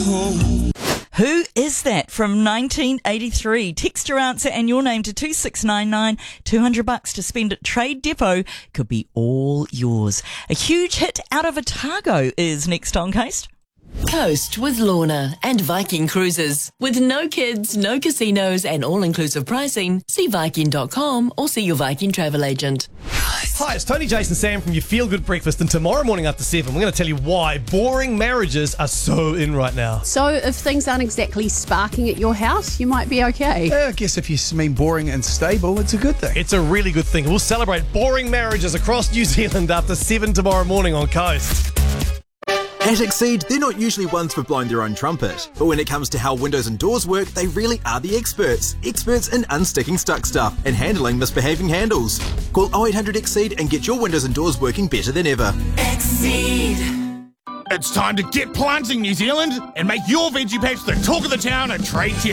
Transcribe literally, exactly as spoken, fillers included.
home. Who is that from nineteen eighty-three? Text your answer and your name to two six nine nine. two hundred bucks to spend at Trade Depot could be all yours. A huge hit out of Otago is next on Coast. Coast with Lorna and Viking Cruises. With no kids, no casinos and all-inclusive pricing, see Viking dot com or see your Viking travel agent. Hi, it's Tony, Jason, Sam from your Feel Good Breakfast, and tomorrow morning after seven, we're going to tell you why boring marriages are so in right now. So if things aren't exactly sparking at your house, you might be okay. Yeah, I guess if you mean boring and stable, it's a good thing. It's a really good thing. We'll celebrate boring marriages across New Zealand after seven tomorrow morning on Coast. At Exceed, they're not usually ones for blowing their own trumpet. But when it comes to how windows and doors work, they really are the experts. Experts in unsticking stuck stuff and handling misbehaving handles. Call oh eight hundred Exceed and get your windows and doors working better than ever. Exceed. It's time to get planting, New Zealand, and make your veggie patch the talk of the town at Trade Depot.